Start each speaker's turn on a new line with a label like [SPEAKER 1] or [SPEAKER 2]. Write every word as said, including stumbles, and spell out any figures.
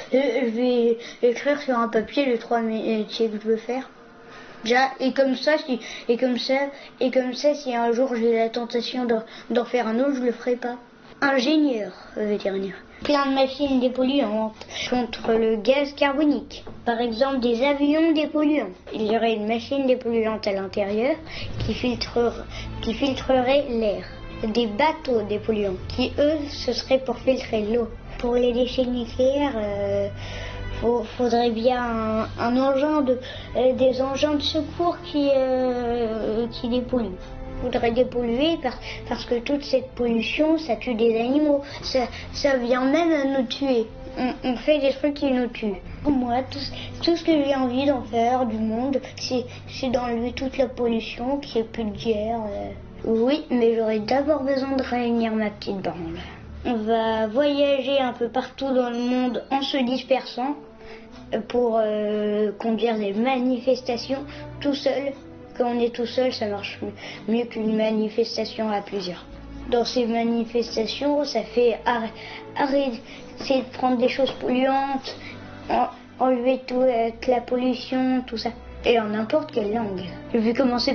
[SPEAKER 1] je, je vais écrire sur un papier les trois métiers que je veux faire. Déjà, et comme ça, si, et comme ça, et comme ça, si un jour j'ai la tentation d'en faire un autre, je le ferai pas. Ingénieur vétérinaire. Plein de machines dépolluantes contre le gaz carbonique. Par exemple, des avions dépolluants. Il y aurait une machine dépolluante à l'intérieur qui filtrerait, qui filtrerait l'air. Des bateaux dépolluants qui, eux, ce serait pour filtrer l'eau. Pour les déchets nucléaires, euh, faut, faudrait bien un, un engin de, euh, des engins de secours qui, euh, qui dépolluent. Faudrait dépolluer parce, parce que toute cette pollution, ça tue des animaux. Ça, ça vient même nous tuer. On, on fait des trucs qui nous tuent. Pour moi, tout, tout ce que j'ai envie d'en faire du monde, c'est d'enlever toute la pollution, qu'il n'y ait plus de guerre. Euh. Oui, mais j'aurais d'abord besoin de réunir ma petite bande. On va voyager un peu partout dans le monde en se dispersant pour euh, conduire des manifestations tout seul. Quand on est tout seul, ça marche mieux qu'une manifestation à plusieurs. Dans ces manifestations, ça fait arrêter de prendre des choses polluantes, enlever toute la pollution, tout ça. Et en n'importe quelle langue. Je vais commencer